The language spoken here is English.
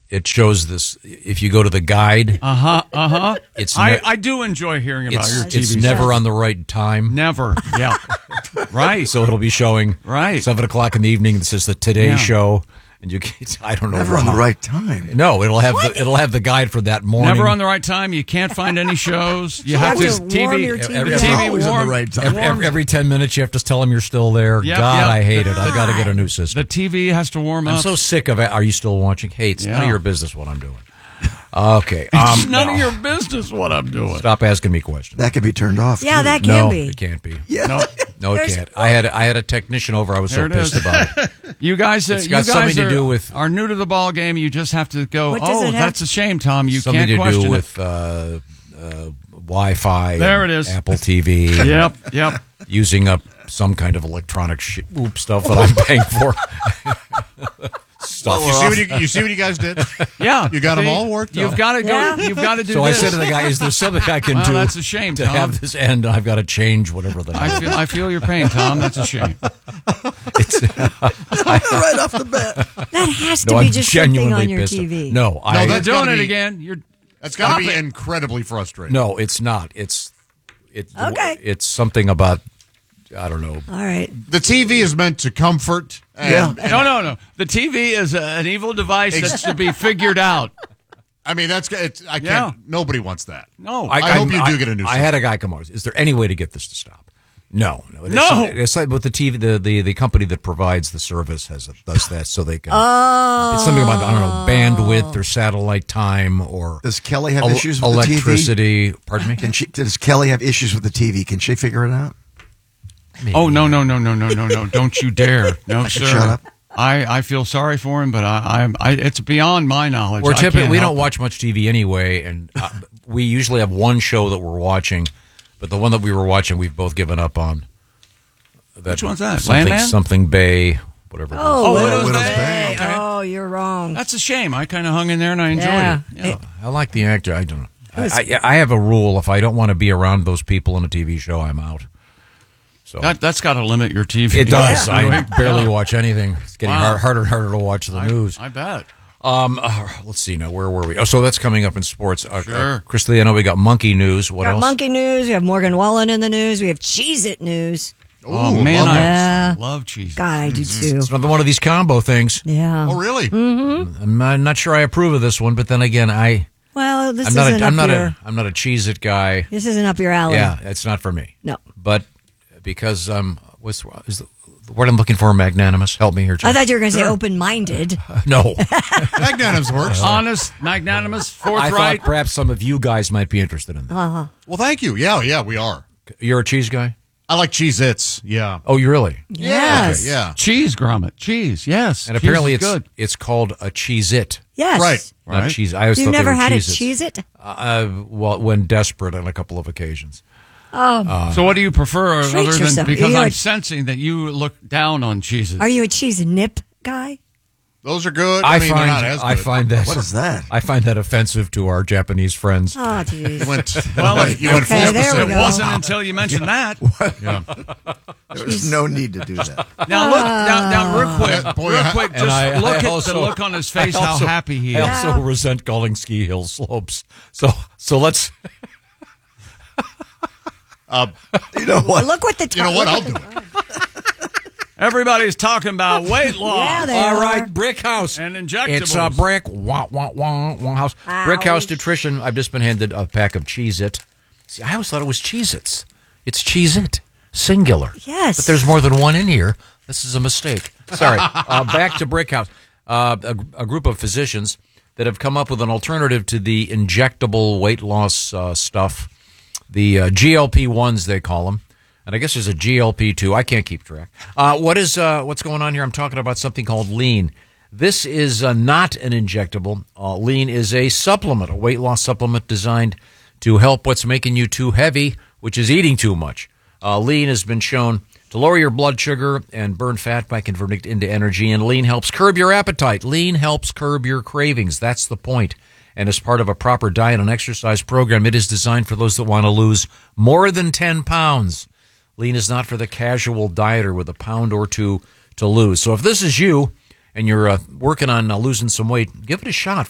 it shows this. If you go to the guide, It's I do enjoy hearing about your TV. It's never on the right time. Never. Yeah. Right. So it'll be showing 7:00 in the evening. This is the Today Show, and I don't know. Never on the right time. No, it'll have the guide for that morning. Never on the right time. You can't find any shows. You have to warm your TV. Always on the right time. Every 10 minutes, you have to tell them you're still there. Yep, God, yep. I hate it. I've got to get a new system. The TV has to warm up. I'm so sick of it. Are you still watching? Hey, it's none of your business what I'm doing. Okay. It's none of your business what I'm doing. Stop asking me questions. That could be turned off. Yeah, too. that can be. No, it can't be. Yeah. No, it can't. I had a technician over. I was so pissed about it. You guys, It's got something to do with are new to the ball game. You just have to go. What does it have? That's a shame, Tom. You something can't to question do it. with Wi-Fi. There and it is. Apple TV. Yep. Using up some kind of electronic stuff that I'm paying for. Stuff. You see what you guys did? Yeah, You got them all worked You've out. got to go. Yeah. You've got to do So this. I said to the guy, "Is there something I can do?" That's a shame, to Tom. have this end. I've got to change whatever the. I feel your pain, Tom. That's a shame. Right off the bat. That has to No, be I'm just something genuinely on your pissed. TV. No, You're that's doing gotta it be- again. That's got to be Stop it. incredibly frustrating. No, it's not. It's Okay. It's something about I don't know. All right. The TV is meant to comfort. And, No. The TV is an evil device that's to be figured out. I mean, I can't. Yeah. Nobody wants that. No. I hope you do get a new I had a guy come over. Is there any way to get this to stop? No. It's like with the TV, the company that provides the service does that so they can. It's something about I don't know bandwidth or satellite time or. Does Kelly have issues with electricity? the TV? Pardon me. Does Kelly have issues with the TV? Can she figure it out? Maybe. Oh no! Don't you dare! No, sir. Shut up. I feel sorry for him, but it's beyond my knowledge. We don't help watch much TV anyway, and we usually have one show that we're watching, but the one that we were watching, we've both given up on. Which one's that? Something, Landman? something Bay, whatever. Oh, Widow's Widow's Bay. Bay. Okay. Oh, you're wrong. That's a shame. I kind of hung in there and I enjoyed Yeah. it. Yeah. I like the actor. I don't know. I have a rule: if I don't want to be around those people in a TV show, I'm out. So That's got to limit your TV. it does. Yeah. I barely watch anything. It's getting Wow. harder and harder to watch the news. I bet. Let's see now. Where were we? Oh, so that's coming up in sports. Sure. Christy, I know we got monkey news. What We got else? Monkey News. We have Morgan Wallen in the news. We have Cheez-It news. Oh, man, love Yeah. I love cheese. God, I do too. It's another one of these combo things. Yeah. Oh, really? I'm not sure I approve of this one, but then again, Well, this I'm not isn't I'm not a Cheez-It guy. This isn't up your alley. Yeah, it's not for me. No. But because is the word I'm looking for magnanimous? Help me here, John. I thought you were going to say open-minded. No. Magnanimous works. Honest, magnanimous, I forthright. thought perhaps some of you guys might be interested in that. Well, thank you. Yeah, we are. You're a cheese guy? I like Cheez-Its. Yeah. Oh, you really? Yes. Okay, yeah. Cheese grommet. Cheese, yes. And Cheese apparently is good. it's called a Cheez-It. Yes. Right. Not cheese. I always You've thought they never were had a Cheez-Its. Cheez-It? Well, when desperate on a couple of occasions. So what do you prefer Treat other than yourself. because You're I'm a- sensing that you look down on cheeses. Are you a cheese nip guy? Those are good. I mean, they're not as find good. find that What is that? I find that offensive to our Japanese friends. Oh, jeez. You went Okay, full there we specific. It go. wasn't until you mentioned that. There's no need to do that. Now look, now real quick, Boy, real quick, And just I look at also- the look on his face, how also- happy he I is. also resent calling ski hill slopes. So let's. You know what? Look what the You know what? I'll do it. Everybody's talking about weight loss. Yeah, they All are. right, Brick House. And injectables. It's a Brick House. Brick House Nutrition. I've just been handed a pack of Cheez-It. See, I always thought it was Cheez-Its. It's Cheez-It, singular. Yes. But there's more than one in here. This is a mistake. Sorry. Back to Brick House. A group of physicians that have come up with an alternative to the injectable weight loss stuff. The GLP-1s, they call them. And I guess there's a GLP-2. I can't keep track. What's going on here? I'm talking about something called Lean. This is not an injectable. Lean is a supplement, a weight loss supplement designed to help what's making you too heavy, which is eating too much. Lean has been shown to lower your blood sugar and burn fat by converting it into energy. And Lean helps curb your appetite. Lean helps curb your cravings. That's the point. And as part of a proper diet and exercise program, it is designed for those that want to lose more than 10 pounds. Lean is not for the casual dieter with a pound or two to lose. So if this is you and you're working on losing some weight, give it a shot.